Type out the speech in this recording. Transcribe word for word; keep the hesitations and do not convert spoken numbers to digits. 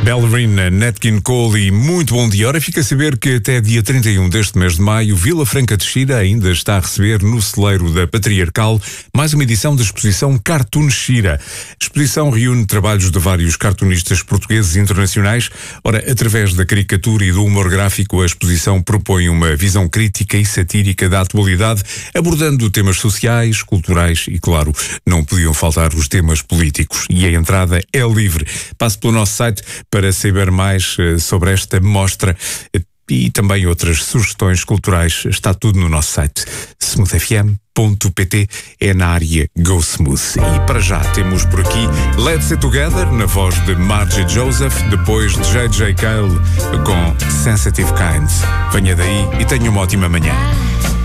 Ballerina, Nat King Cole e muito bom dia. Ora, fica a saber que até dia trinta e um deste mês de maio, Vila Franca de Xira ainda está a receber no celeiro da Patriarcal mais uma edição da exposição Cartoon Xira. A exposição reúne trabalhos de vários cartunistas portugueses e internacionais. Ora, através da caricatura e do humor gráfico, a exposição propõe uma visão crítica e satírica da atualidade, abordando temas sociais, culturais e, claro, não podiam faltar os temas políticos. E a entrada é livre. Passe pelo nosso site para saber mais uh, sobre esta mostra uh, e também outras sugestões culturais. Está tudo no nosso site smooth f m ponto p t, é na área Go Smooth. E para já temos por aqui Let's Sit Together, na voz de Margie Joseph, depois de J J Cale com Sensitive Kind. Venha daí e tenha uma ótima manhã.